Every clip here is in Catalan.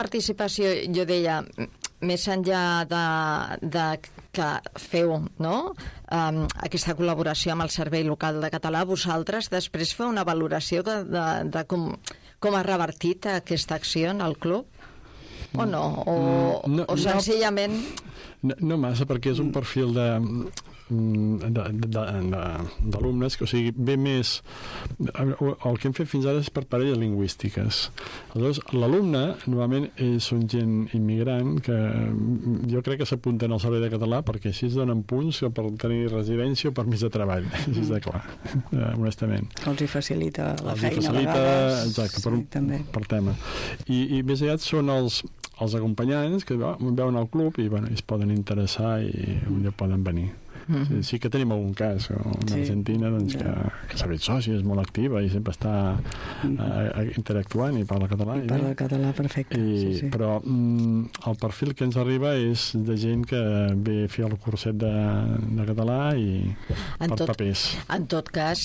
participació, jo deia, més enllà de que feu, no? Aquesta col·laboració amb el Servei Local de Català, vosaltres després feu una valoració de com ha revertit aquesta acció en el club? O no? O senzillament... No massa, perquè és un perfil d'alumnes que, o sigui, ve més... El que hem fet fins ara és per parelles lingüístiques. Aleshores, l'alumne normalment són gent immigrant que jo crec que s'apunten al Servei de Català perquè així es donen punts per tenir residència o permís de treball, així de clar, honestament. Els hi facilita la feina a vegades. Exacte, per tema. I més aviat són els acompanyants que veuen al club i es poden interessar i poden venir. Sí que tenim algun cas, una argentina que s'ha fet sòcia, és molt activa i sempre està interactuant i parla català. I parla català perfecte. Però el perfil que ens arriba és de gent que ve a fer el curset de català i per papers. En tot cas,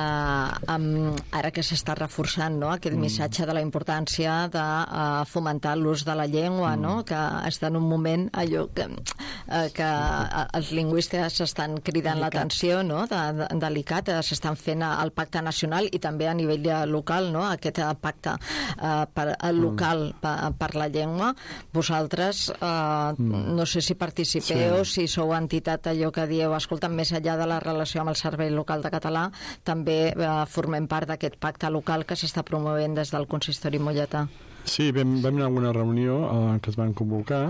ara que s'està reforçant aquest missatge de la importància de fomentar l'ús de la llengua, que està en un moment allò que els lingüistes estan cridant l'atenció, delicat, s'estan fent el pacte nacional i també a nivell local, aquest pacte local per la llengua. Vosaltres no sé si participeu, si sou entitat allò que dieu, escolta, més enllà de la relació amb el Servei Local de Català, també formem part d'aquest pacte local que s'està promovent des del Consistori Molletà. Sí, vam anar a una reunió que es van convocar.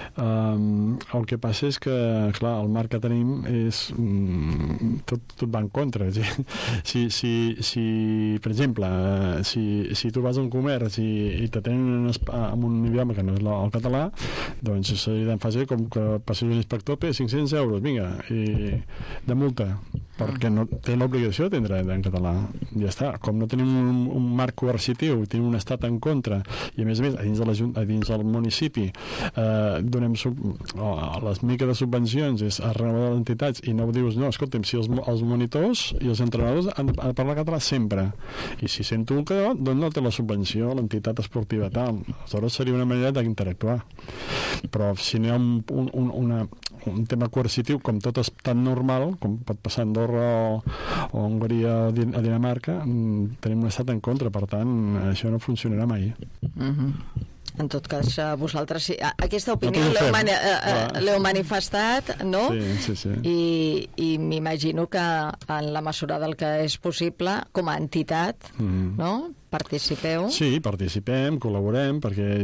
El que passa és que, clar, el marc que tenim és... tot va en contra. Si per exemple, si tu vas a un comerç i t'atenen en un idioma que no és el català, doncs seria tan fàcil com que passi un inspector, 500 euros, vinga, i de multa, perquè no té l'obligació d'atendre en català. Ja està. Com no tenim un marc coercitiu, tenim un estat en contra, i a més a dins del municipi donem les miques de subvencions és a renovar les entitats i no ho dius, no, escolta'm, si els monitors i els entrenadors han de parlar català sempre, i si sento un que doncs no té la subvenció l'entitat esportiva tal, aleshores seria una manera d'interactuar, però si no hi ha un tema coercitiu, com tot és tan normal com pot passar a Andorra o a Hongria a Dinamarca, tenim un estat en contra, per tant això no funcionarà mai. En tot cas, vosaltres aquesta opinió l'heu manifestat, no? Sí. I m'imagino que en la mesura del que és possible, com a entitat, no? Participeu? Sí, participem, col·laborem, perquè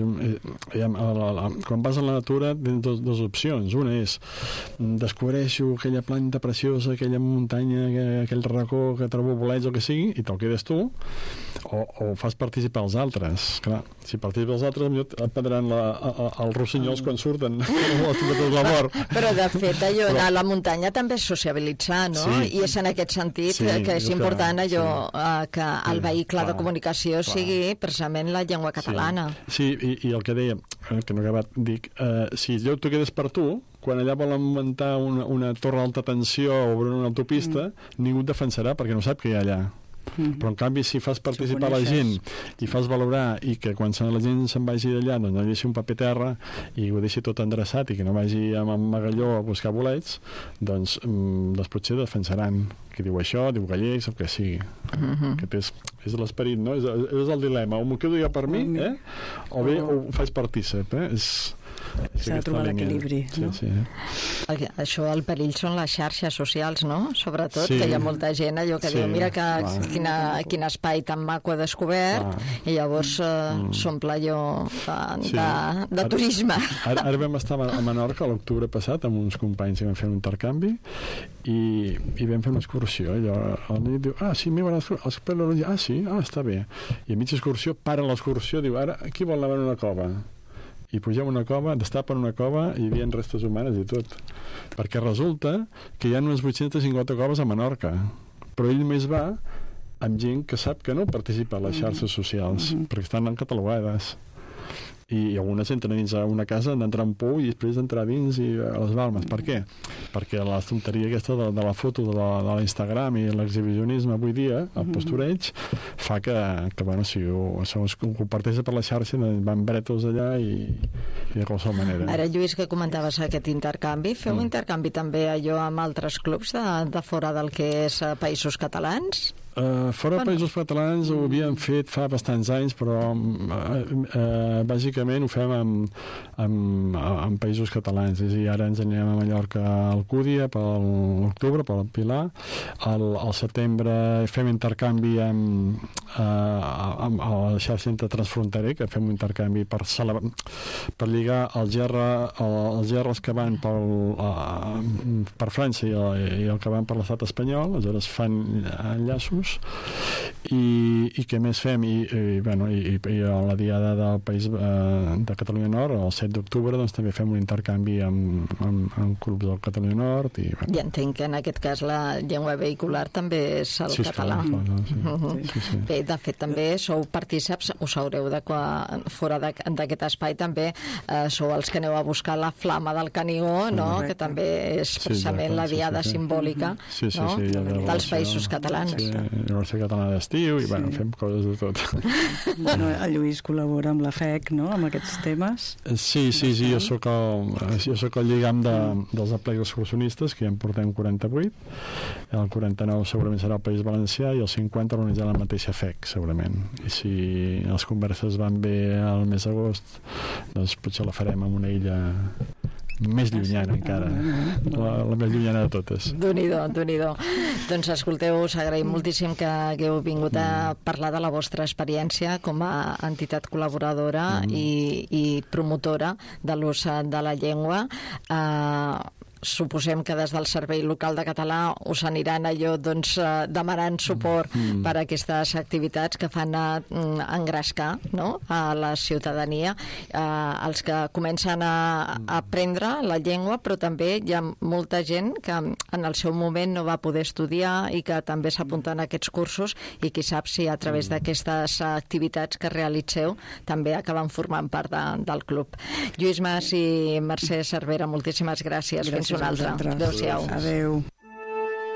quan vas a la natura tens dues opcions. Una és descobreixo aquella planta preciosa, aquella muntanya, aquell racó que trobo bolets o que sigui, i te'l quedes tu, o fas participar els altres. Clar, si participes els altres, potser et prendran els rossinyols quan surten la mort. Però de fet allò a la muntanya també és sociabilitzar, no? I és en aquest sentit que és important allò que el vehicle de comunicació sigui precisament la llengua catalana. Sí, i el que deia, que no he acabat, dic, si allò t'ho quedes per tu, quan allà volen muntar una torre d'alta tensió o obrir una autopista, ningú et defensarà perquè no sap què hi ha allà. Però en canvi si fas participar la gent i fas valorar i que quan la gent se'n vagi d'allà doncs no deixi un paper terra i ho deixi tot endreçat i que no vagi amb el magalló a buscar bolets, doncs potser defensaran que diu això, diu gallecs, el que sigui. Aquest és l'esperit, no? És el dilema, o m'ho quedo jo per mi, o bé ho faig partícip, s'ha de trobar l'equilibri, no? Això, el perill són les xarxes socials, no? Sobretot, que hi ha molta gent allò que diu, mira quin espai tan maco ha descobert, i llavors s'omple allò de turisme. Ara vam estar a Menorca l'octubre passat amb uns companys que vam fer un intercanvi i vam fer una excursió. El nen diu, sí, m'hi van l'excursió, sí, està bé. I a mitja excursió, para l'excursió, diu, ara, qui vol anar a una cova? I pugem una cova, destapen una cova i hi havia restes humanes i tot. Perquè resulta que hi ha unes 850 coves a Menorca, però ell més va amb gent que sap que no participa a les xarxes socials, perquè estan catalogades. I algunes entren dins a una casa, han d'entrar en pou i després entrar dins i a les balmes. Per què? perquè la tonteria aquesta de la foto de l'Instagram i l'exhibicionisme avui dia, el postureig, fa que bueno, si ho comparteix per la xarxa, van bretos allà i de qualsevol manera. Ara, Lluís, que comentaves aquest intercanvi, feu intercanvi també allò amb altres clubs de fora del que és Països Catalans? Fora Països Catalans ho havíem fet fa bastants anys, però bàsicament ho fem en Països Catalans. És a dir, ara ens anem a Mallorca a Alcúdia per l'octubre, per Pilar. Al setembre fem intercanvi amb la xarxa transfronterer, que fem un intercanvi per lligar els gerres que van per França i el que van per l'estat espanyol. Aleshores fan enllaços. I què més fem? I a la diada del País de Catalunya Nord, el 7 d'octubre, doncs també fem un intercanvi amb clubs del Catalunya Nord. I entenc que en aquest cas la llengua vehicular també és el català. Sí. Bé, de fet, també sou partíceps, us haureu de fora d'aquest espai també sou els que aneu a buscar la flama del Canigó, no? Que també és precisament la diada simbòlica dels Països Catalans. Universitat Catalana d'Estiu i fem coses de tot. El Lluís col·labora amb la FEC, no?, amb aquests temes. Sí, jo soc el lligam dels aplecs excursionistes, que ja en portem 48. El 49 segurament serà el País Valencià i el 50 l'organitzarà la mateixa FEC, segurament. I si les converses van bé al mes d'agost, doncs potser la farem en una illa més llunyana encara, la més llunyana de totes. Déu-n'hi-do. Doncs escolteu, us agraïm moltíssim que hagueu vingut a parlar de la vostra experiència com a entitat col·laboradora i promotora de l'ús de la llengua. Suposem que des del Servei Local de Català us aniran demanant suport per a aquestes activitats que fan engrescar, no?, a la ciutadania, els que comencen a aprendre la llengua, però també hi ha molta gent que en el seu moment no va poder estudiar i que també s'apunten a aquests cursos i qui sap si a través d'aquestes activitats que realitzeu també acaben formant part del club. Lluís Mas i Mercè Cervera, moltíssimes gràcies. Fins una altra. Adéu-siau. Adéu.